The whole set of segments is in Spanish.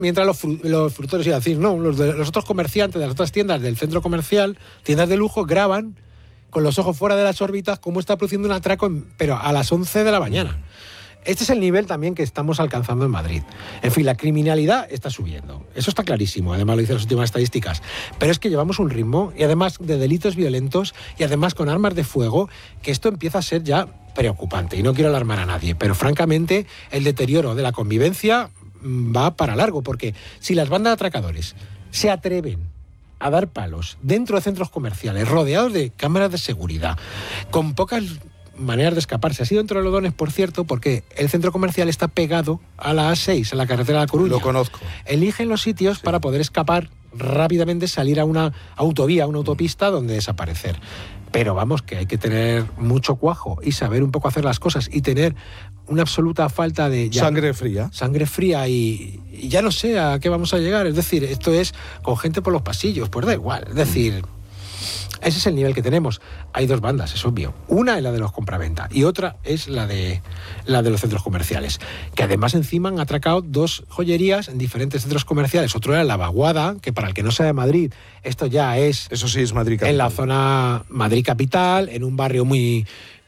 mientras los fruteros, iba a decir, no, los otros comerciantes de las otras tiendas del centro comercial, tiendas de lujo, graban con los ojos fuera de las órbitas cómo está produciendo un atraco, pero a las 11 de la mañana. Este es el nivel también que estamos alcanzando en Madrid. En fin, la criminalidad está subiendo. Eso está clarísimo, además lo dicen las últimas estadísticas. Pero es que llevamos un ritmo, y además de delitos violentos, y además con armas de fuego, que esto empieza a ser ya preocupante. Y no quiero alarmar a nadie, pero francamente el deterioro de la convivencia va para largo, porque si las bandas de atracadores se atreven a dar palos dentro de centros comerciales, rodeados de cámaras de seguridad, con pocas maneras de escaparse. Ha sido entre los dones, por cierto, porque el centro comercial está pegado a la A6, a la carretera de La Coruña. Lo conozco. Eligen los sitios para poder escapar rápidamente, salir a una autovía, a una autopista donde desaparecer. Pero vamos, que hay que tener mucho cuajo y saber un poco hacer las cosas y tener una absoluta falta de... Sangre fría. Sangre fría y ya no sé a qué vamos a llegar. Es decir, esto es con gente por los pasillos, pues da igual. Es decir... Ese es el nivel que tenemos. Hay dos bandas, es obvio. Una es la de los compraventa y otra es la de los centros comerciales. Que además encima han atracado dos joyerías en diferentes centros comerciales. Otro era La Vaguada, que para el que no sea de Madrid, esto ya es... Eso sí es Madrid capital. En la zona Madrid capital, en un barrio muy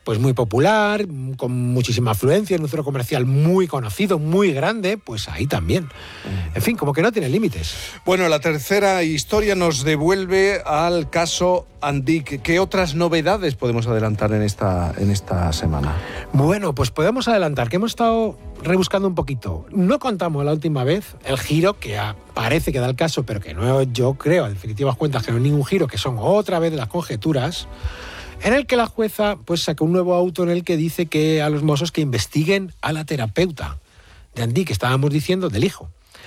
popular, con muchísima afluencia, en un centro comercial muy conocido, muy grande, pues ahí también. En fin, como que no tiene límites. Bueno, la tercera historia nos devuelve al caso Andic. ¿Qué otras novedades podemos adelantar en esta semana? Bueno, pues podemos adelantar que hemos estado rebuscando un poquito. No contamos la última vez el giro que parece que da el caso, pero que no, yo creo, en definitivas cuentas, que no es ningún giro, que son otra vez de las conjeturas, en el que la jueza pues sacó un nuevo auto en el que dice que a los Mossos que investiguen a la terapeuta de Andic, que estábamos diciendo, del hijo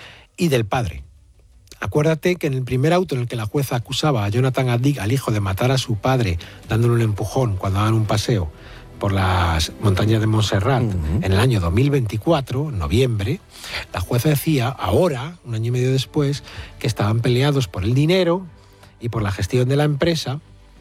y del padre. Acuérdate que en el primer auto en el que la jueza acusaba a Jonathan Andic, al hijo, de matar a su padre dándole un empujón cuando daban un paseo por las montañas de Montserrat en el año 2024, en noviembre, la jueza decía, ahora, un año y medio después, que estaban peleados por el dinero y por la gestión de la empresa,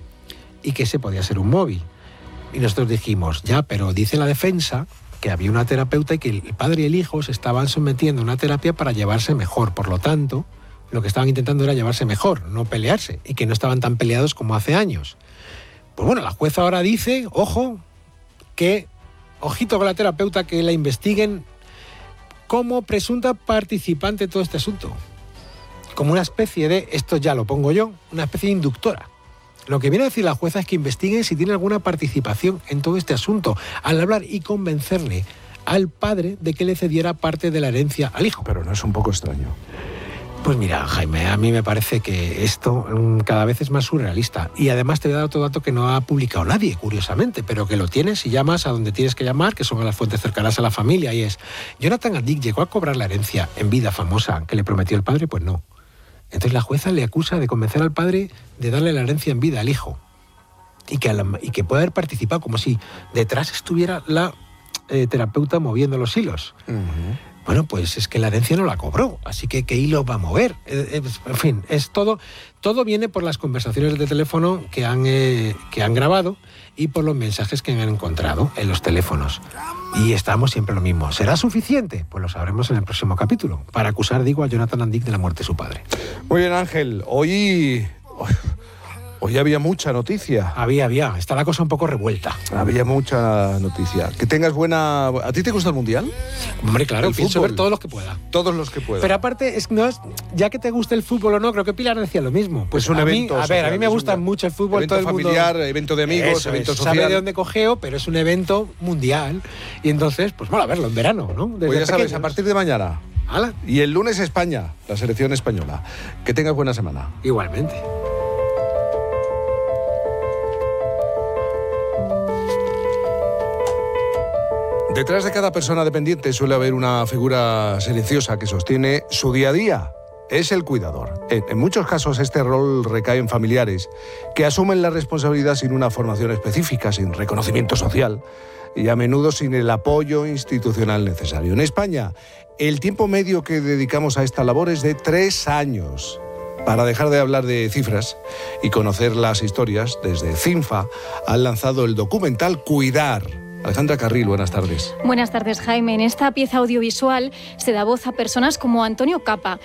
y que ese podía ser un móvil. Y nosotros dijimos, ya, pero dice la defensa que había una terapeuta y que el padre y el hijo se estaban sometiendo a una terapia para llevarse mejor. Por lo tanto, lo que estaban intentando era llevarse mejor, no pelearse, y que no estaban tan peleados como hace años. Pues bueno, la jueza ahora dice, ojo, que, ojito con la terapeuta, que la investiguen como presunta participante en todo este asunto. Como una especie de, esto ya lo pongo yo, una especie de inductora. Lo que viene a decir la jueza es que investiguen si tiene alguna participación en todo este asunto, al hablar y convencerle al padre de que le cediera parte de la herencia al hijo. Pero no es un poco extraño. Pues mira, Jaime, a mí me parece que esto cada vez es más surrealista. Y además te voy a dar otro dato que no ha publicado nadie, curiosamente, pero que lo tienes y llamas a donde tienes que llamar, que son a las fuentes cercanas a la familia, y es, ¿Jonathan Andic llegó a cobrar la herencia en vida famosa que le prometió el padre? Pues no. Entonces la jueza le acusa de convencer al padre de darle la herencia en vida al hijo y que puede haber participado, como si detrás estuviera la terapeuta moviendo los hilos. Bueno, pues es que la herencia no la cobró, así que ¿qué hilo va a mover? En fin, es todo viene por las conversaciones de teléfono que han grabado y por los mensajes que han encontrado en los teléfonos. Y estamos siempre lo mismo. ¿Será suficiente? Pues lo sabremos en el próximo capítulo, para acusar, digo, a Jonathan Andic de la muerte de su padre. Muy bien, Ángel. Hoy había mucha noticia. Había. Está la cosa un poco revuelta. Había mucha noticia. Que tengas buena... ¿A ti te gusta el Mundial? Hombre, claro, El pienso fútbol. ver todos los que pueda. Todos los que pueda. Pero aparte, ya que te guste el fútbol o no, creo que Pilar decía lo mismo. Pues es un evento social, a mí me gusta mucho el fútbol. Evento todo el familiar, mundo, evento de amigos, evento social. Sabe de dónde cogeo, pero es un evento mundial. Y entonces, pues mola verlo en verano, ¿no? Desde Pues ya sabes, pequeños. a partir de mañana. ¡Hala! Y el lunes España, la selección española. Que tengas buena semana. Igualmente. Detrás de cada persona dependiente suele haber una figura silenciosa que sostiene su día a día. Es el cuidador. En muchos casos este rol recae en familiares que asumen la responsabilidad sin una formación específica, sin reconocimiento social y a menudo sin el apoyo institucional necesario. En España, el tiempo medio que dedicamos a esta labor es de 3 años. Para dejar de hablar de cifras y conocer las historias, desde CINFA han lanzado el documental Cuidar, Alejandra Carril, buenas tardes. Buenas tardes, Jaime. En esta pieza audiovisual se da voz a personas como Antonio Capa,